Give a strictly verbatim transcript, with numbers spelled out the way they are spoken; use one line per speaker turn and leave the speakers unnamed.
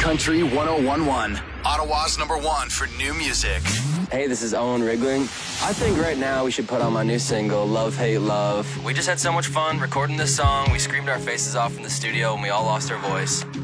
Country one oh one one, Ottawa's number one for new music.
Hey, this is Owen Rigling. I think right now we should put on my new single, Love, Hate, Love. We just had so much fun recording this song. We screamed our faces off in the studio and we all lost our voice.